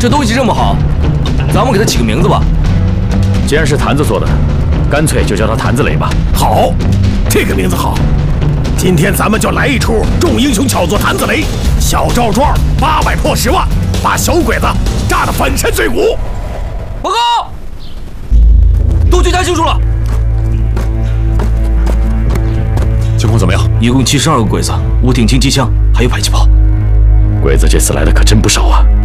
这东西这么好，咱们给它起个名字吧。 既然是坛子做的，干脆就叫它坛子雷吧。 好，这个名字好。今天咱们就来一出众英雄巧作坛子雷，小赵壮800破10万，把小鬼子炸得粉身碎骨。 报告，都检查清楚了。 情况怎么样？ 一共72个鬼子，5挺轻机枪，还有迫击炮。 鬼子这次来的可真不少啊！